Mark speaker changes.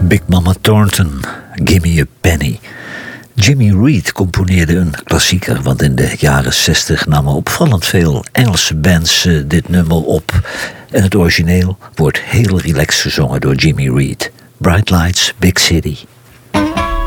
Speaker 1: Big Mama Thornton, Gimme a Penny. Jimmy Reed componeerde een klassieker, want in de jaren 60 namen opvallend veel Engelse bands dit nummer op. En het origineel wordt heel relaxed gezongen door Jimmy Reed. Bright Lights, Big City.